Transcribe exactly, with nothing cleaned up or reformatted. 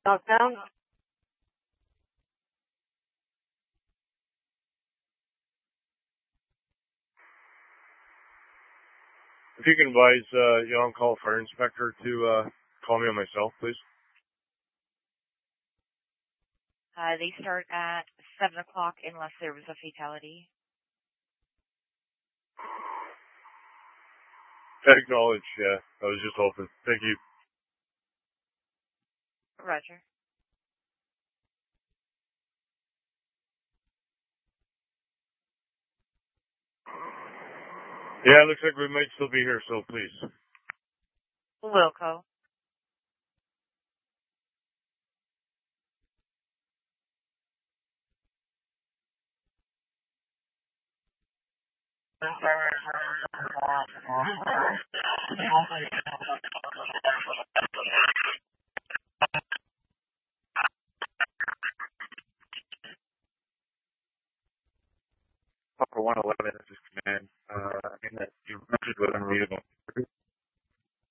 Knockdown? If you can advise uh, your on-call fire inspector to uh, call me on my cell, please. Uh, they start at seven o'clock unless there was a fatality. I acknowledge, yeah. I was just hoping. Thank you. Roger. Yeah, it looks like we might still be here, so please. Wilco. Upper one eleven, this is command. Uh,